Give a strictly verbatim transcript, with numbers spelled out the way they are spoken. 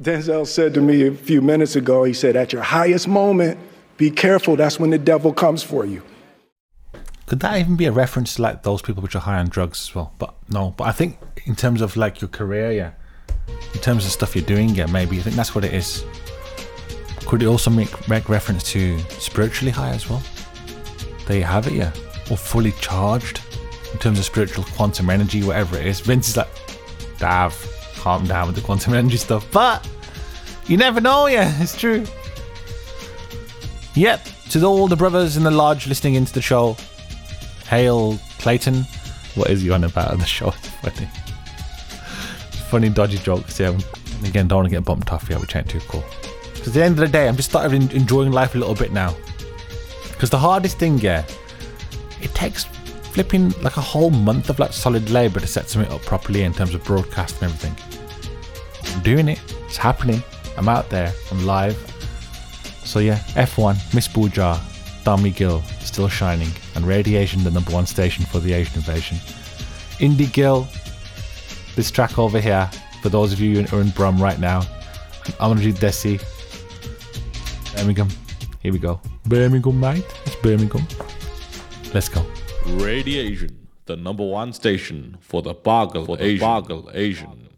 Denzel said to me a few minutes ago, he said, at your highest moment, be careful, that's when the devil comes for you. Could that even be a reference to like those people which are high on drugs as well? But no, but I think in terms of like your career, yeah, in terms of stuff you're doing, yeah, maybe I think that's what it is. Could it also make, make reference to spiritually high as well? There you have it, yeah. Or fully charged in terms of spiritual quantum energy, whatever it is. Vince is like, Dav, calm down with the quantum energy stuff. But you never know, yeah, it's true. Yep, to all the brothers in the lodge listening into the show, hail Clayton. What is he on about on the show? It's funny. Funny, dodgy jokes, yeah. And again, don't want to get bumped off, yeah, which ain't too cool. Because at the end of the day, I'm just starting enjoying life a little bit now. Because the hardest thing, yeah, it takes flipping like a whole month of like solid labour to set something up properly in terms of broadcast and everything. I'm doing it. It's happening. I'm out there. I'm live. So yeah, F one, Miss Boojar, Tommy Gill, still shining, and Radiation, the number one station for the Asian invasion. Indie Gill, this track over here, for those of you who are in Brum right now, I'm gonna do Desi. Birmingham. Here we go. Birmingham, mate. It's Birmingham. Let's go. Radiation, the number one station for the Bargle Asian. Bargle Asian.